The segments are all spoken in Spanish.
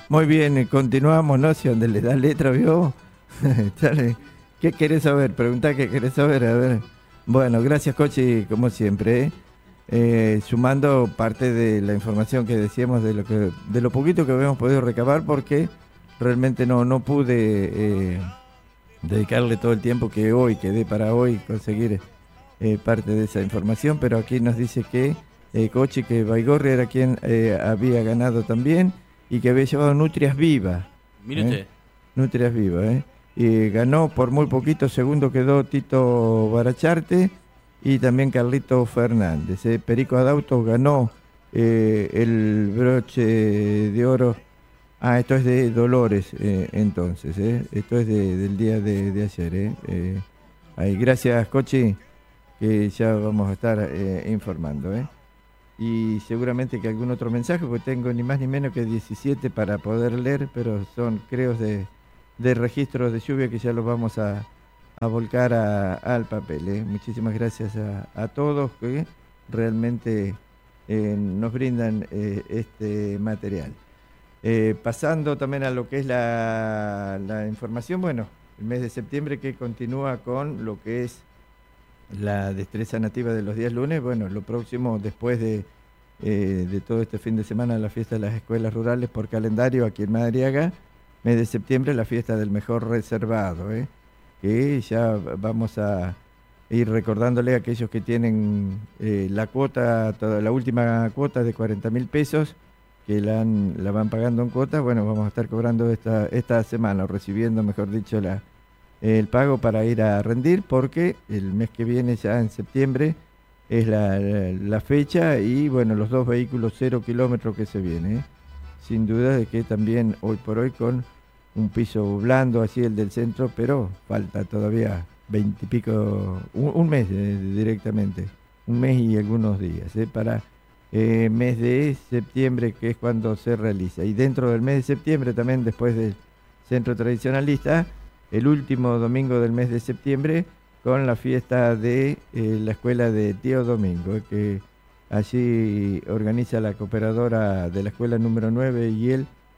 Muy bien, continuamos, ¿no? Si donde le da letra, ¿vio? Dale. ¿Qué querés saber? Preguntá qué querés saber, a ver. Bueno, gracias, Cochi, como siempre. Sumando parte de la información que decíamos de lo poquito que habíamos podido recabar, porque realmente no pude dedicarle todo el tiempo que dé para hoy conseguir parte de esa información, pero aquí nos dice que Cochi, que Baigorria era quien había ganado también y que había llevado Nutrias Viva. Mire usted. Nutrias Viva, Y ganó por muy poquito, segundo quedó Tito Baracharte y también Carlito Fernández. Perico Adauto ganó el broche de oro. Esto es de Dolores, entonces, esto es del día de ayer. Ahí, gracias, Cochi, que ya vamos a estar informando. Y seguramente que algún otro mensaje, porque tengo ni más ni menos que 17 para poder leer, pero son creos de registros de lluvia que ya los vamos a volcar al papel. Muchísimas gracias a todos que realmente nos brindan este material. Pasando también a lo que es la información, bueno, el mes de septiembre que continúa con lo que es la destreza nativa de los días lunes. Bueno, lo próximo después de todo este fin de semana, la fiesta de las escuelas rurales por calendario aquí en Madariaga. Mes de septiembre, la fiesta del mejor reservado, que ya vamos a ir recordándole a aquellos que tienen la cuota, la última cuota de 40.000 pesos, que la van pagando en cuotas. Bueno, vamos a estar cobrando esta semana, o recibiendo, mejor dicho, el pago para ir a rendir, porque el mes que viene, ya en septiembre, es la fecha, y bueno, los 2 vehículos 0 kilómetros que se vienen, sin duda de que también hoy por hoy con un piso blando, así el del centro, pero falta todavía 20 y pico, un mes directamente, un mes y algunos días, para mes de septiembre, que es cuando se realiza. Y dentro del mes de septiembre también, después del centro tradicionalista, el último domingo del mes de septiembre, con la fiesta de la escuela de Tío Domingo, que allí organiza la cooperadora de la escuela número 9 y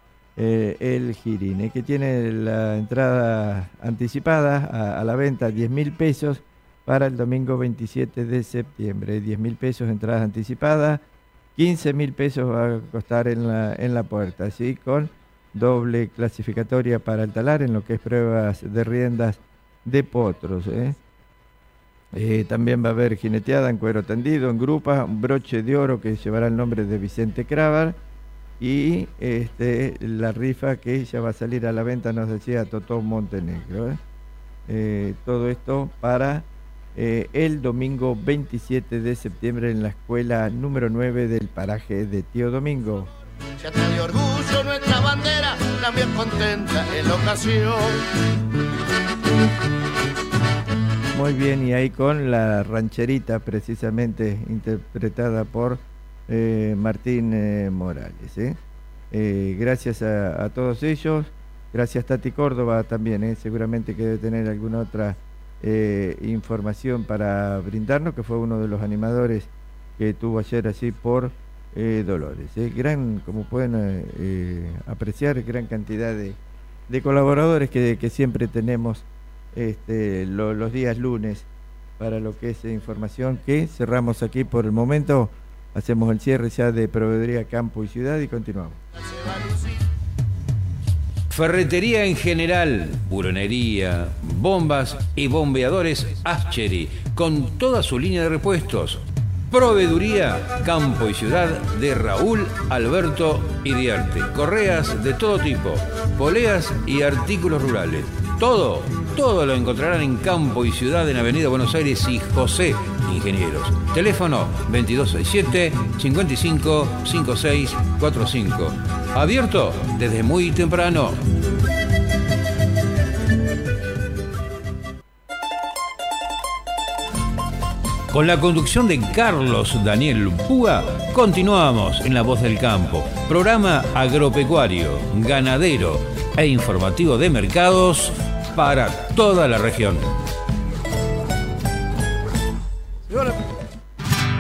el Girine, que tiene la entrada anticipada a la venta 10.000 pesos para el domingo 27 de septiembre. 10.000 pesos entradas anticipadas, 15.000 pesos va a costar en la puerta, así con doble clasificatoria para el talar en lo que es pruebas de riendas de potros. También va a haber jineteada en cuero tendido, en grupa, un broche de oro que llevará el nombre de Vicente Cravar, y la rifa que ya va a salir a la venta, nos decía Totó Montenegro. Todo esto para el domingo 27 de septiembre en la escuela número 9 del paraje de Tío Domingo. Ya está de orgullo nuestra bandera, también contenta en la ocasión. Muy bien, y ahí con la rancherita, precisamente interpretada por Martín Morales. Gracias a todos ellos, gracias Tati Córdoba también, seguramente que debe tener alguna otra información para brindarnos, que fue uno de los animadores que tuvo ayer así por Dolores. Como pueden apreciar, gran cantidad de colaboradores que siempre tenemos los días lunes para lo que es información, que cerramos aquí por el momento. Hacemos el cierre ya de Proveeduría Campo y Ciudad y continuamos. Ferretería en general, buronería, bombas y bombeadores Ascheri, con toda su línea de repuestos. Proveeduría Campo y Ciudad de Raúl Alberto Idiarte. Correas de todo tipo, poleas y artículos rurales. Todo lo encontrarán en Campo y Ciudad, en Avenida Buenos Aires y José Ingenieros. Teléfono 2267-555645. Abierto desde muy temprano. Con la conducción de Carlos Daniel Púa, continuamos en La Voz del Campo, programa agropecuario, ganadero e informativo de mercados para toda la región.